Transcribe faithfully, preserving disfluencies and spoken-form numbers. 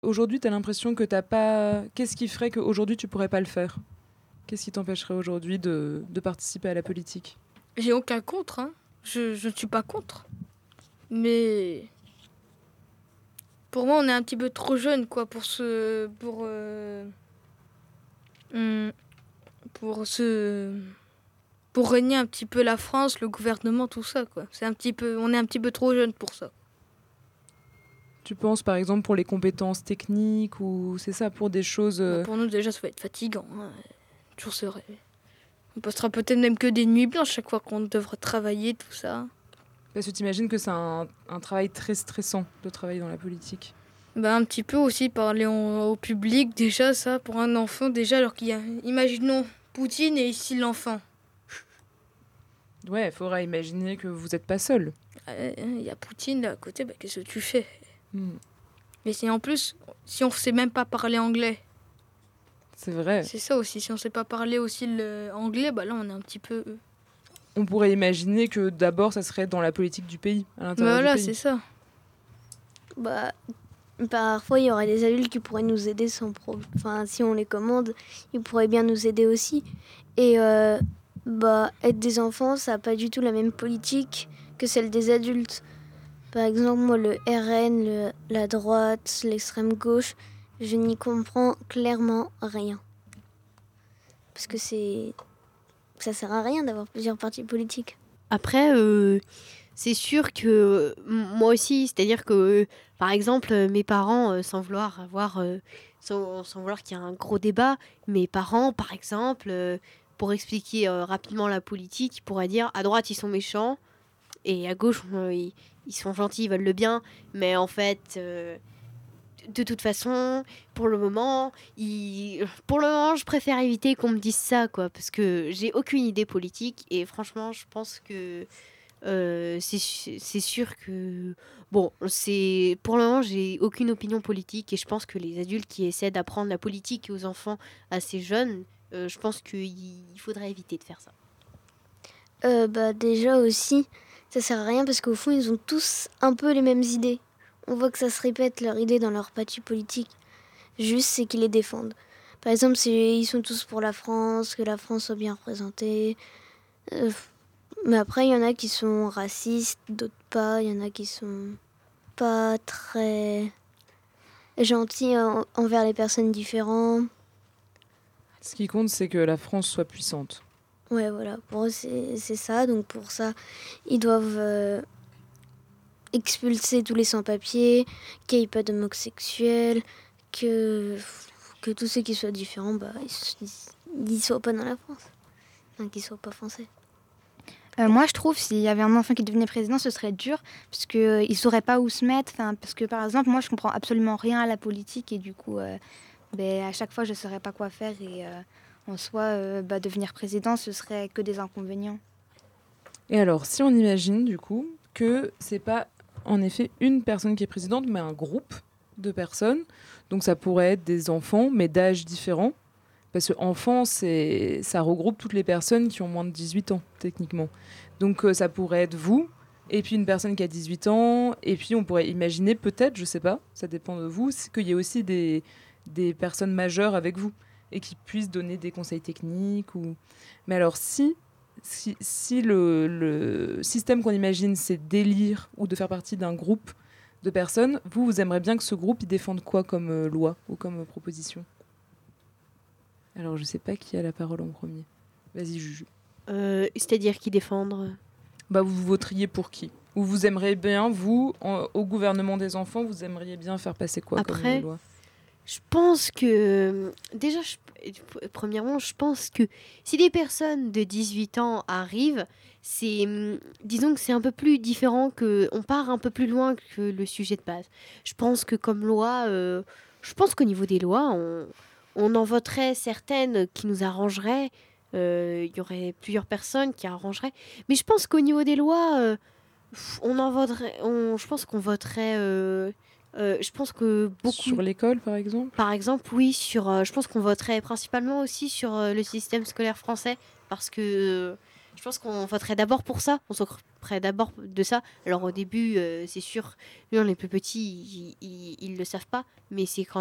Aujourd'hui, tu as l'impression que t'as pas... Qu'est-ce qui ferait qu'aujourd'hui, tu pourrais pas le faire? Qu'est-ce qui t'empêcherait aujourd'hui de, de participer à la politique? J'ai aucun contre, hein. Je, je ne suis pas contre. Mais pour moi, on est un petit peu trop jeune, quoi, pour se... Pour... euh, hum, pour se... Pour régner un petit peu la France, le gouvernement, tout ça, quoi. C'est un petit peu... On est un petit peu trop jeune pour ça. Tu penses, par exemple, pour les compétences techniques ou c'est ça, pour des choses... Bah, euh, pour nous, déjà, ça va être fatigant, hein. Toujours se rêver. On passera peut-être même que des nuits blanches chaque fois qu'on devra travailler, tout ça. Parce que t'imagines que c'est un, un travail très stressant de travailler dans la politique. Bah, un petit peu aussi parler en- au public, déjà, ça, pour un enfant, déjà, alors qu'il y a... Imaginons Poutine et ici l'enfant. Ouais, il faudra imaginer que vous n'êtes pas seul. Euh, Il y a Poutine là à côté, bah, qu'est-ce que tu fais? Hmm, Mais c'est en plus, si on ne sait même pas parler anglais, c'est vrai. c'est ça aussi, si on ne sait pas parler aussi l'anglais, bah là on est un petit peu... On pourrait imaginer que d'abord, ça serait dans la politique du pays, à Bah l'intérieur du voilà, pays. c'est ça. Bah, parfois, il y aurait des adultes qui pourraient nous aider sans problème. Enfin, si on les commande, ils pourraient bien nous aider aussi. Et euh, bah, être des enfants, ça n'a pas du tout la même politique que celle des adultes. Par exemple, moi, le R N, le- la droite, l'extrême gauche, je n'y comprends clairement rien. Parce que c'est... ça sert à rien d'avoir plusieurs partis politiques. Après, euh, c'est sûr que euh, m- moi aussi, c'est-à-dire que, euh, par exemple, euh, mes parents, euh, sans vouloir avoir, euh, sans, sans vouloir qu'il y ait un gros débat, mes parents, par exemple, euh, pour expliquer euh, rapidement la politique, ils pourraient dire à droite ils sont méchants et à gauche euh, ils, ils sont gentils, ils veulent le bien, mais en fait, euh, de toute façon, pour le moment, il... pour le moment, je préfère éviter qu'on me dise ça, quoi, parce que j'ai aucune idée politique et franchement, je pense que euh, c'est su- c'est sûr que bon, c'est pour le moment, j'ai aucune opinion politique et je pense que les adultes qui essaient d'apprendre la politique aux enfants assez jeunes, euh, je pense qu'il il faudrait éviter de faire ça. Euh, bah, déjà aussi, ça sert à rien parce qu'au fond, ils ont tous un peu les mêmes idées. On voit que ça se répète, leurs idées dans leur parti politique. Juste, c'est qu'ils les défendent. Par exemple, c'est- ils sont tous pour la France, que la France soit bien représentée. Euh, mais après, il y en a qui sont racistes, d'autres pas. Il y en a qui sont pas très gentils en- envers les personnes différentes. Ce qui compte, c'est que la France soit puissante. Ouais, voilà, pour eux, c'est c'est ça. Donc pour ça, ils doivent euh, expulser tous les sans-papiers, qu'il n'y ait pas d'homosexuels, que, que tous ceux qui soient différents, bah, ils ne soient pas dans la France. Enfin, qu'ils ne soient pas français. Euh, moi, je trouve s'il y avait un enfant qui devenait président, ce serait dur parce qu'il euh, ne saurait pas où se mettre. Parce que, par exemple, moi, je comprends absolument rien à la politique et du coup, euh, ben, à chaque fois, je ne saurais pas quoi faire. Et euh, en soi, euh, bah, devenir président, ce serait que des inconvénients. Et alors, si on imagine, du coup, que c'est pas en effet une personne qui est présidente, mais un groupe de personnes, donc ça pourrait être des enfants, mais d'âges différents, parce que enfant, c'est, ça regroupe toutes les personnes qui ont moins de dix-huit ans, techniquement. Donc euh, ça pourrait être vous, et puis une personne qui a dix-huit ans, et puis on pourrait imaginer peut-être, je sais pas, ça dépend de vous, c'est qu'il y ait aussi des, des personnes majeures avec vous, et qui puissent donner des conseils techniques. Ou... Mais alors si, si, si le, le système qu'on imagine, c'est d'élire ou de faire partie d'un groupe de personnes, vous, vous aimeriez bien que ce groupe, il défende quoi comme euh, loi ou comme euh, proposition? Alors, je sais pas qui a la parole en premier. Vas-y, Juju. Euh, c'est-à-dire qui défendre. Bah, vous voteriez pour qui? Ou vous aimeriez bien, vous, en- au gouvernement des enfants, vous aimeriez bien faire passer quoi comme Après, euh, loi? Je pense que déjà, je- premièrement, je pense que si des personnes de dix-huit ans arrivent, c'est, hum, disons que c'est un peu plus différent, que on part un peu plus loin que le sujet de base. Je pense que comme loi, euh, je pense qu'au niveau des lois, on, on en voterait certaines qui nous arrangeraient. Euh, Il y aurait plusieurs personnes qui arrangeraient. Mais je pense qu'au niveau des lois, euh, pff, on en voterait, on, je pense qu'on voterait. euh, euh, je pense que beaucoup. Sur l'école, par exemple? Par exemple, oui, sur, euh, je pense qu'on voterait principalement aussi sur euh, le système scolaire français parce que je pense qu'on voterait d'abord pour ça. On s'occuperait d'abord de ça. Alors au début, euh, c'est sûr, nous, on est plus petits, ils, ils, ils le savent pas, mais c'est quand